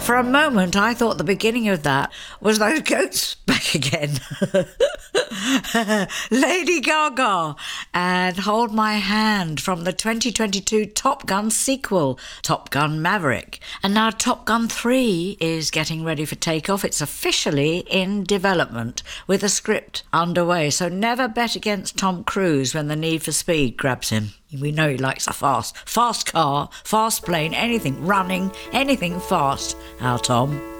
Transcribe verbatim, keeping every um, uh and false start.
For a moment, I thought the beginning of that was those goats back again. Lady Gaga and Hold My Hand from the twenty twenty-two Top Gun sequel, Top Gun Maverick. And now Top Gun three is getting ready for takeoff. It's officially in development with a script underway. So never bet against Tom Cruise when the need for speed grabs him. We know he likes a fast, fast car, fast plane, anything running, anything fast. Our Tom.